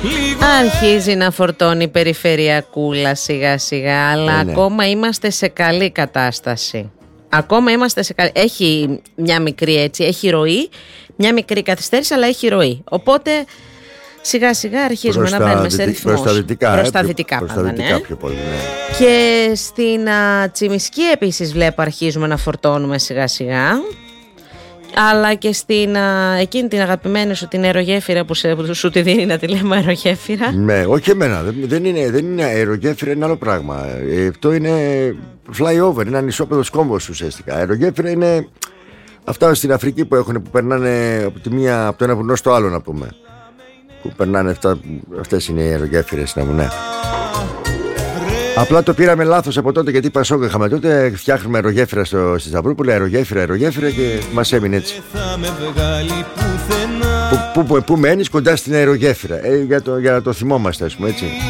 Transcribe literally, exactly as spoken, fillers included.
Αρχίζει να φορτώνει η περιφερειακούλα σιγά σιγά, αλλά ε, ναι. ακόμα είμαστε σε καλή κατάσταση. Ακόμα είμαστε σε καλή... Έχει μια μικρή έτσι, έχει ροή, μια μικρή καθυστέρηση, αλλά έχει ροή. Οπότε σιγά σιγά αρχίζουμε προς να μπαίνουμε σε ρυθμούς. Προς τα δυτικά, προς τα ε, δυτικά, προς πάντα, τα δυτικά ναι. πιο πολύ, ναι. Και στην α, Τσιμισκή επίσης βλέπω αρχίζουμε να φορτώνουμε σιγά σιγά. Αλλά και στην α, εκείνη την αγαπημένη σου την αερογέφυρα που, σε, που σου τη δίνει να τη λέμε αερογέφυρα. Ναι, όχι εμένα, δεν, δεν, είναι, δεν είναι αερογέφυρα, είναι άλλο πράγμα. ε, Αυτό είναι flyover, είναι ανισόπεδος κόμβος ουσιαστικά. Αερογέφυρα είναι αυτά στην Αφρική που έχουν, που περνάνε από, τη μία, από το ένα βουνό στο άλλο, να πούμε. Που περνάνε αυτά, αυτές είναι οι αερογέφυρες στα βουνά. Απλά το πήραμε λάθος από τότε, γιατί Πασόκ είχαμε τότε. Φτιάχνουμε αερογέφυρα στο, στη Σταυρούπολη, αερογέφυρα, αερογέφυρα και μας έμεινε έτσι. Πού, πού, πού, πού μένεις κοντά στην αερογέφυρα, ε, για, το, για να το θυμόμαστε, ας πούμε, έτσι.